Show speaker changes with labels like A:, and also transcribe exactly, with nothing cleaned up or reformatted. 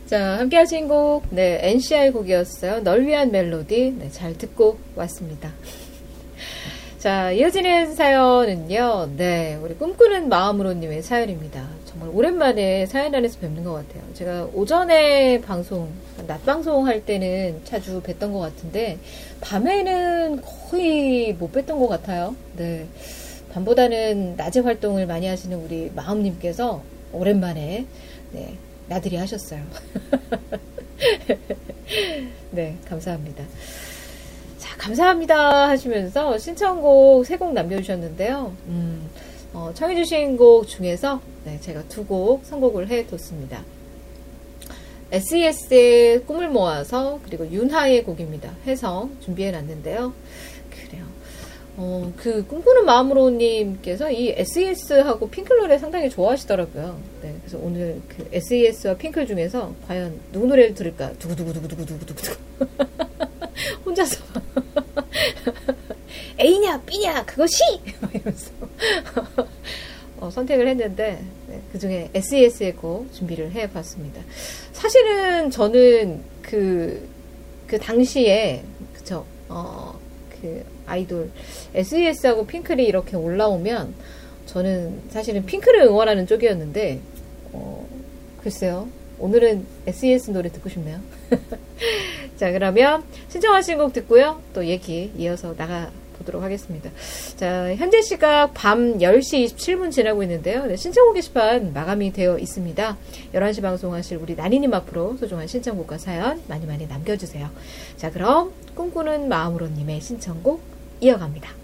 A: 자, 함께 하신 곡, 네, 엔씨아이 곡이었어요. 널 위한 멜로디. 네, 잘 듣고 왔습니다. 자, 이어지는 사연은요, 네, 우리 꿈꾸는 마음으로님의 사연입니다. 정말 오랜만에 사연 안에서 뵙는 것 같아요. 제가 오전에 방송, 낮 방송 할 때는 자주 뵀던 것 같은데, 밤에는 거의 못 뵀던 것 같아요. 네. 밤보다는 낮에 활동을 많이 하시는 우리 마음님께서 오랜만에, 네, 나들이 하셨어요. 네, 감사합니다. 자, 감사합니다 하시면서 신청곡 세 곡 남겨주셨는데요. 음, 어, 청해주신 곡 중에서 네, 제가 두 곡 선곡을 해뒀습니다. 에스이에스의 꿈을 모아서 그리고 윤하의 곡입니다. 해성 준비해놨는데요. 그래요. 어, 그 꿈꾸는 마음으로님께서 이 에스이에스하고 핑클 노래 상당히 좋아하시더라고요. 네, 그래서 오늘 그 에스이에스와 핑클 중에서 과연 누구 노래를 들을까? 두구두구두구두구두구두구 혼자서 A냐 B냐 그것이 이러면서 어, 선택을 했는데 네, 그 중에 에스이에스의 곡 준비를 해봤습니다. 사실은 저는 그, 그 당시에 그쵸 어, 그 아이돌 에스이에스하고 핑클이 이렇게 올라오면 저는 사실은 핑클을 응원하는 쪽이었는데 어, 글쎄요 오늘은 에스이에스 노래 듣고 싶네요. 자, 그러면 신청하신 곡 듣고요 또 얘기 이어서 나가 보도록 하겠습니다. 자, 현재 시각 밤 열 시 이십칠 분 지나고 있는데요. 네, 신청곡 게시판 마감이 되어 있습니다. 열한 시 방송하실 우리 나니님 앞으로 소중한 신청곡과 사연 많이 많이 남겨주세요. 자, 그럼 꿈꾸는 마음으로님의 신청곡 이어갑니다.